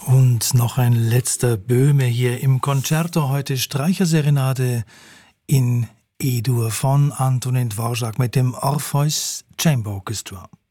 Und noch ein letzter Böhme hier im Concerto, heute Streicherserenade in E-Dur von Antonin Dvorak mit dem Orpheus Chamber Orchestra.